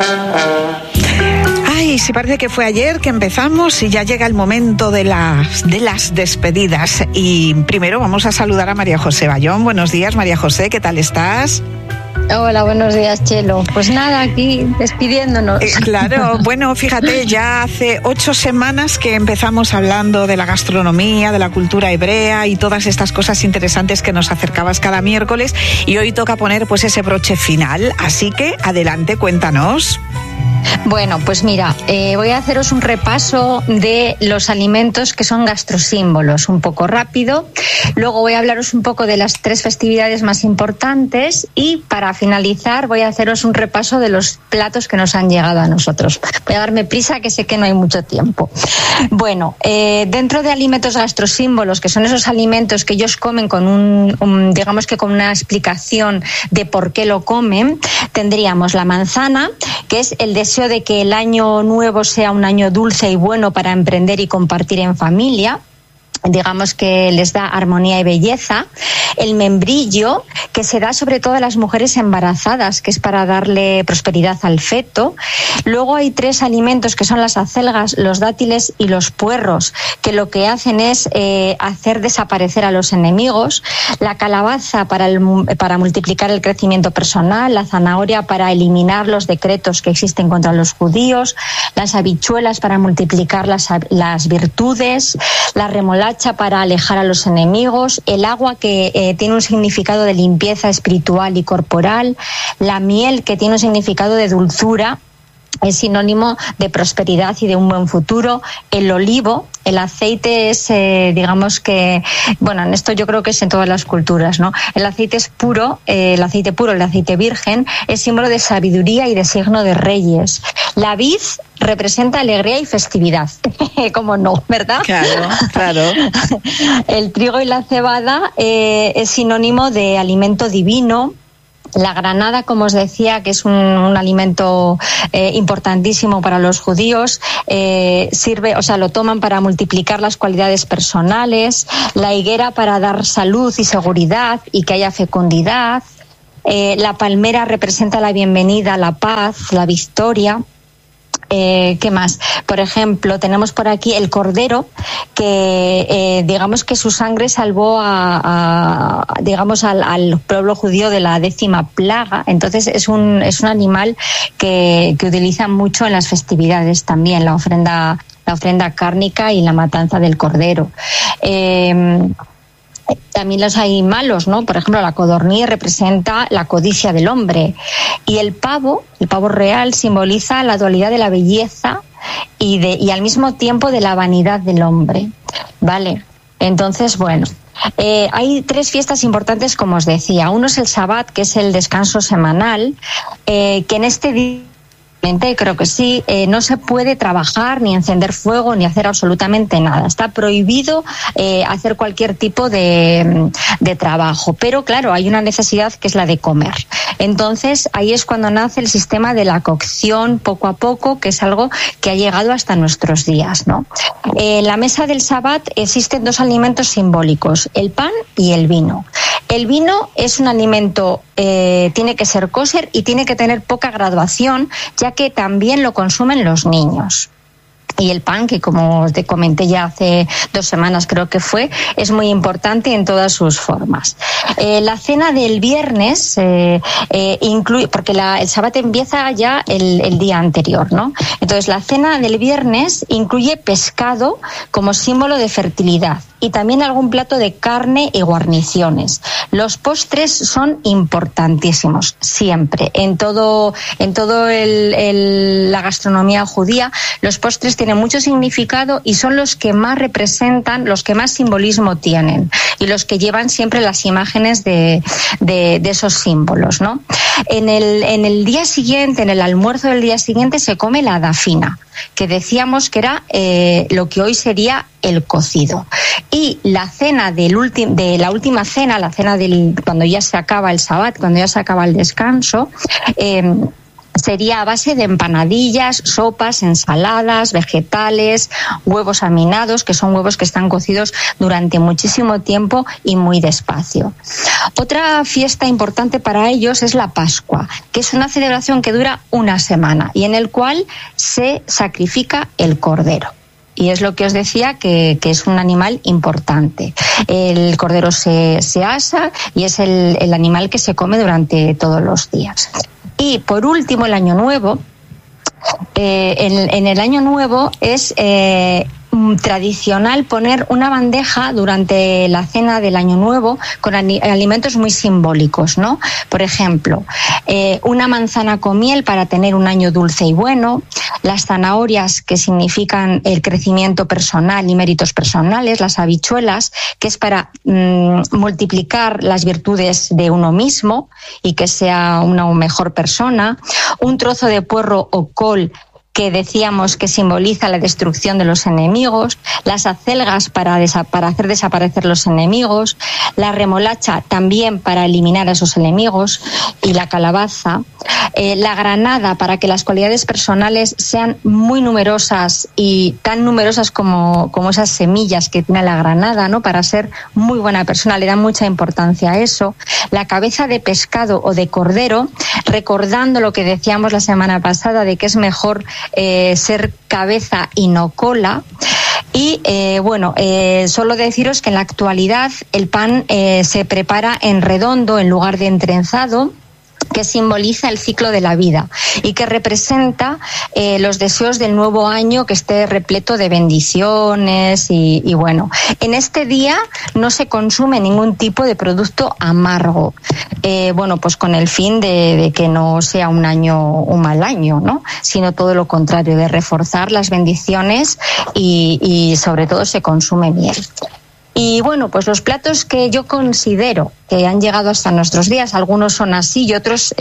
Ay, sí, parece que fue ayer que empezamos y ya llega el momento de las despedidas. Y primero vamos a saludar a María José Bayón. Buenos días, María José, ¿qué tal estás? Hola, buenos días, Chelo. Pues nada, aquí despidiéndonos. Claro, bueno, fíjate, ya hace 8 semanas que empezamos hablando de la gastronomía, de la cultura hebrea y todas estas cosas interesantes que nos acercabas cada miércoles, y hoy toca poner pues ese broche final, así que adelante, cuéntanos. Bueno, pues mira, voy a haceros un repaso de los alimentos que son gastrosímbolos, un poco rápido. Luego voy a hablaros un poco de las 3 festividades más importantes y para finalizar voy a haceros un repaso de los platos que nos han llegado a nosotros. Voy a darme prisa, que sé que no hay mucho tiempo. Bueno, dentro de alimentos gastrosímbolos, que son esos alimentos que ellos comen con digamos que con una explicación de por qué lo comen, tendríamos la manzana, que es el deseo de que el año nuevo sea un año dulce y bueno para emprender y compartir en familia. Digamos que les da armonía y belleza. El membrillo, que se da sobre todo a las mujeres embarazadas, que es para darle prosperidad al feto. Luego hay 3 alimentos que son las acelgas, los dátiles y los puerros, que lo que hacen es hacer desaparecer a los enemigos. La calabaza para multiplicar el crecimiento personal, la zanahoria para eliminar los decretos que existen contra los judíos, las habichuelas para multiplicar las virtudes, la remolacha para alejar a los enemigos, el agua que tiene un significado de limpieza espiritual y corporal, la miel que tiene un significado de dulzura, es sinónimo de prosperidad y de un buen futuro. El olivo, el aceite es, digamos que, bueno, en esto yo creo que es en todas las culturas, ¿no? El aceite es puro, el aceite virgen, es símbolo de sabiduría y de signo de reyes. La vid representa alegría y festividad, como no, ¿verdad? Claro, claro. El trigo y la cebada es sinónimo de alimento divino. La granada, como os decía, que es un alimento importantísimo para los judíos, sirve, o sea, lo toman para multiplicar las cualidades personales. La higuera para dar salud y seguridad y que haya fecundidad. La palmera representa la bienvenida, la paz, la victoria. ¿Qué más? Por ejemplo, tenemos por aquí el cordero, que digamos que su sangre salvó digamos al pueblo judío de la 10ª plaga. Entonces es un animal que utilizan mucho en las festividades también, la ofrenda cárnica y la matanza del cordero. También los hay malos, ¿no? Por ejemplo, la codorniz representa la codicia del hombre. Y el pavo real, simboliza la dualidad de la belleza y al mismo tiempo de la vanidad del hombre. ¿Vale? Entonces, bueno, hay 3 fiestas importantes, como os decía. Uno es el Sabbat, que es el descanso semanal, que en este día, creo que sí, no se puede trabajar, ni encender fuego, ni hacer absolutamente nada. Está prohibido hacer cualquier tipo de trabajo. Pero claro, hay una necesidad que es la de comer. Entonces, ahí es cuando nace el sistema de la cocción poco a poco, que es algo que ha llegado hasta nuestros días, ¿no? En la mesa del Sabbat existen 2 alimentos simbólicos, el pan y el vino. El vino es un alimento, tiene que ser kosher y tiene que tener poca graduación, ya que también lo consumen los niños. Y el pan, que como te comenté ya hace 2 semanas creo que fue, es muy importante en todas sus formas. La cena del viernes incluye, porque el Sabbat empieza ya el día anterior, ¿no? Entonces la cena del viernes incluye pescado como símbolo de fertilidad y también algún plato de carne y guarniciones. Los postres son importantísimos siempre en todo la gastronomía judía. Los postres tienen mucho significado y son los que más representan, los que más simbolismo tienen y los que llevan siempre las imágenes de esos símbolos, ¿no? En el día siguiente, en el almuerzo del día siguiente, se come la dafina, que decíamos que era lo que hoy sería el cocido. Y la cena de la última cena, la cena cuando ya se acaba el Sabbat, cuando ya se acaba el descanso, sería a base de empanadillas, sopas, ensaladas, vegetales, huevos aminados, que son huevos que están cocidos durante muchísimo tiempo y muy despacio. Otra fiesta importante para ellos es la Pascua, que es una celebración que dura una semana y en el cual se sacrifica el cordero. Y es lo que os decía, que es un animal importante. El cordero se asa y es el animal que se come durante todos los días. Y por último, el Año Nuevo. En el Año Nuevo es tradicional poner una bandeja durante la cena del Año Nuevo con alimentos muy simbólicos, ¿no? Por ejemplo, una manzana con miel para tener un año dulce y bueno, las zanahorias, que significan el crecimiento personal y méritos personales, las habichuelas, que es para multiplicar las virtudes de uno mismo y que sea una mejor persona, un trozo de puerro o col, que decíamos que simboliza la destrucción de los enemigos, las acelgas para hacer desaparecer los enemigos, la remolacha también para eliminar a esos enemigos y la calabaza, la granada para que las cualidades personales sean muy numerosas y tan numerosas como esas semillas que tiene la granada, ¿no? Para ser muy buena persona, le da mucha importancia a eso, la cabeza de pescado o de cordero, recordando lo que decíamos la semana pasada de que es mejor ser cabeza y no cola. Y solo deciros que en la actualidad el pan se prepara en redondo en lugar de trenzado, que simboliza el ciclo de la vida y que representa los deseos del nuevo año, que esté repleto de bendiciones y bueno. En este día no se consume ningún tipo de producto amargo, pues con el fin de que no sea un mal año, ¿no? Sino todo lo contrario, de reforzar las bendiciones y sobre todo se consume miel. Y bueno, pues los platos que yo considero que han llegado hasta nuestros días, algunos son así y otros,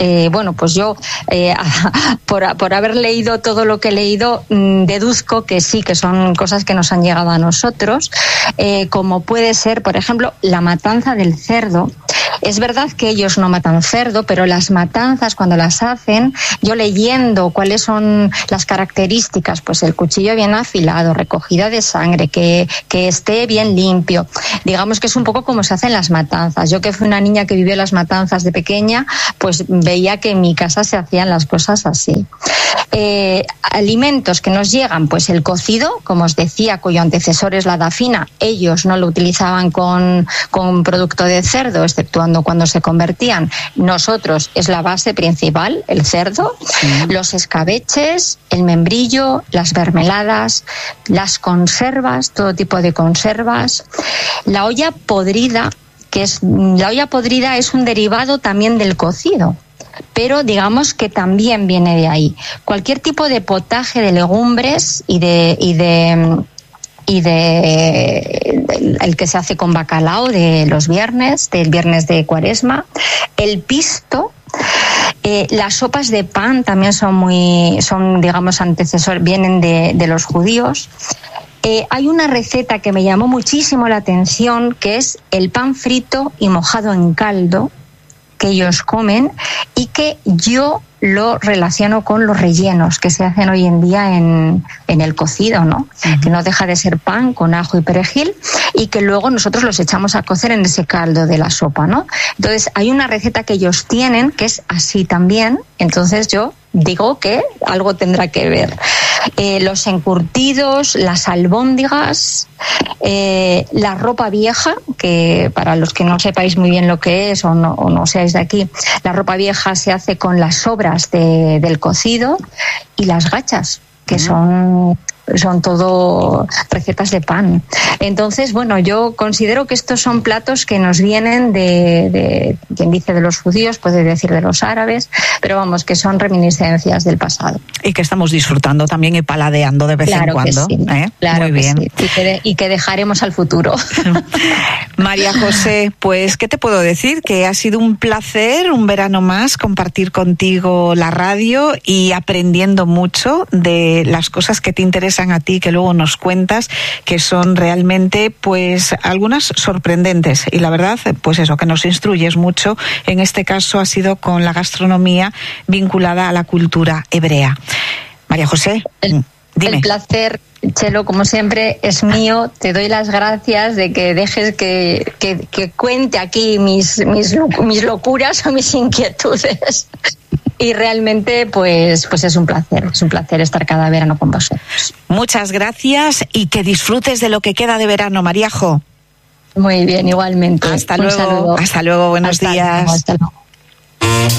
por haber leído todo lo que he leído, deduzco que sí, que son cosas que nos han llegado a nosotros, como puede ser, por ejemplo, la matanza del cerdo. Es verdad que ellos no matan cerdo, pero las matanzas, cuando las hacen, yo leyendo cuáles son las características, pues el cuchillo bien afilado, recogida de sangre, que esté bien limpio. Digamos que es un poco como se hacen las matanzas. Yo, que fui una niña que vivió las matanzas de pequeña, pues veía que en mi casa se hacían las cosas así. Alimentos que nos llegan, pues el cocido, como os decía, cuyo antecesor es la dafina. Ellos no lo utilizaban con producto de cerdo, exceptuando cuando se convertían. Nosotros es la base principal, el cerdo, los escabeches, el membrillo, las mermeladas, las conservas, todo tipo de conservas, la olla podrida, la olla podrida es un derivado también del cocido, pero digamos que también viene de ahí. Cualquier tipo de potaje de legumbres y el que se hace con bacalao del viernes de Cuaresma, el pisto, las sopas de pan también son digamos vienen de los judíos. Hay una receta que me llamó muchísimo la atención, que es el pan frito y mojado en caldo, que ellos comen y que yo lo relaciono con los rellenos que se hacen hoy en día en el cocido, ¿no? Uh-huh. Que no deja de ser pan con ajo y perejil y que luego nosotros los echamos a cocer en ese caldo de la sopa, ¿no? Entonces hay una receta que ellos tienen que es así también, entonces yo digo que algo tendrá que ver. Los encurtidos, las albóndigas, la ropa vieja, que para los que no sepáis muy bien lo que es o no seáis de aquí, la ropa vieja se hace con las sobras del cocido, y las gachas, que son todo recetas de pan. Entonces, bueno, yo considero que estos son platos que nos vienen de quien dice de los judíos, puede decir de los árabes, pero vamos, que son reminiscencias del pasado. Y que estamos disfrutando también y paladeando de vez en cuando. Sí, claro. Muy bien. Sí. Y que dejaremos al futuro. María José, pues, ¿qué te puedo decir? Que ha sido un placer, un verano más, compartir contigo la radio y aprendiendo mucho de las cosas que te interesan interesan a ti, que luego nos cuentas, que son realmente, pues, algunas sorprendentes. Y la verdad, pues eso, que nos instruyes mucho. En este caso ha sido con la gastronomía vinculada a la cultura hebrea. María José, dime. El placer, Chelo, como siempre, es mío. Te doy las gracias de que dejes que cuente aquí mis locuras o mis inquietudes. Y realmente, pues es un placer estar cada verano con vosotros. Muchas gracias y que disfrutes de lo que queda de verano, Maríajo. Muy bien, igualmente. Hasta luego. Hasta luego, buenos días. Hasta luego.